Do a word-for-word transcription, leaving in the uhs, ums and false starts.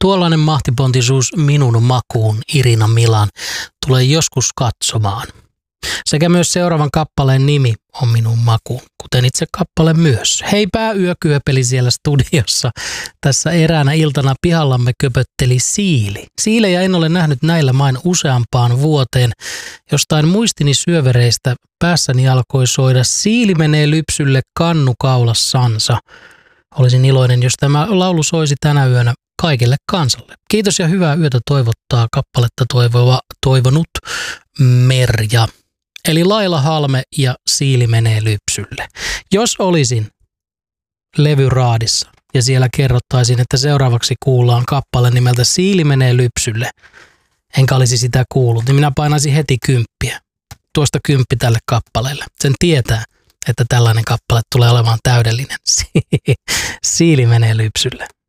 Tuollainen mahtipontisuus minun makuun, Irina Milan, tulee joskus katsomaan. Sekä myös seuraavan kappaleen nimi on minun makuun, kuten itse kappale myös. Heipää yökyöpeli siellä studiossa. Tässä eräänä iltana pihallamme köpötteli siili. Siilejä en ole nähnyt näillä main useampaan vuoteen. Jostain muistini syövereistä päässäni alkoi soida siili menee lypsylle kannu kaulassansa. Olisin iloinen, jos tämä laulu soisi tänä yönä kaikille kansalle. Kiitos ja hyvää yötä toivottaa kappaletta toivova, toivonut Merja. Eli Laila Halme ja siili menee lypsylle. Jos olisin levyraadissa ja siellä kerrottaisiin, että seuraavaksi kuullaan kappale nimeltä Siili menee lypsylle, enkä olisi sitä kuullut, niin minä painaisin heti kymppiä. Tuosta kymppi tälle kappaleelle. Sen tietää, että tällainen kappale tulee olemaan täydellinen. Siili menee lypsylle.